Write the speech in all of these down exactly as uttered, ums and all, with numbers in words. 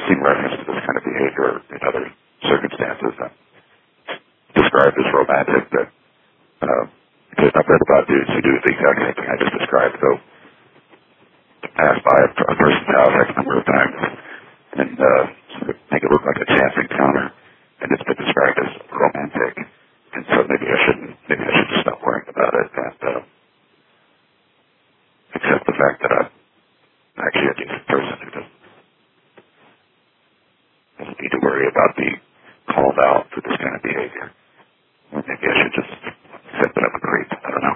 seen reference to this kind of behavior in other circumstances. Uh, described as romantic, but uh, because I've read about dudes who do the exact same thing I just described. So passed by a, a person's house X number of times and uh, sort of make it look like a chance encounter, and it's been described as romantic. And so maybe I shouldn't, maybe I should just stop worrying about it and uh, accept the fact that I'm actually a decent person who doesn't, doesn't need to worry about being called out for this kind of behavior. Or maybe I should just accept that I'm a creep. I don't know.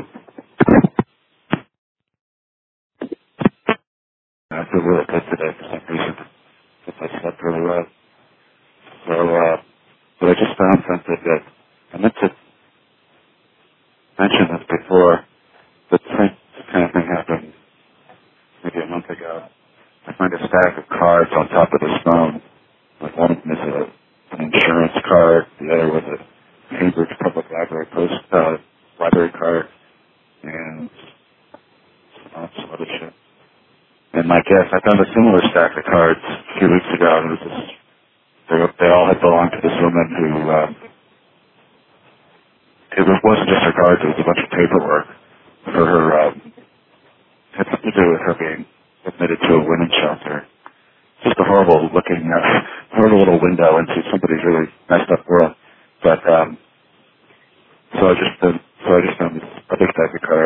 I feel really good today for some reason. Because I slept really well. So, uh, but I just found something that I meant to mention this before, but the same kind of thing happened maybe a month ago. I find a stack of cards on top of this phone. Like one of them is a, an insurance card, the other was a Cambridge Public Library post uh, library card, and uh, some other shit. And my guess, I found a similar stack of cards a few weeks ago, and it was just, they, they all had belonged to this woman who, uh, it was, wasn't just her cards, it was a bunch of paperwork for her, um, had something to do with her being admitted to a women's shelter. Just a horrible looking, uh, horrible little window into somebody's really messed up world. But, um, so I just, uh, so I just found this other stack of cards.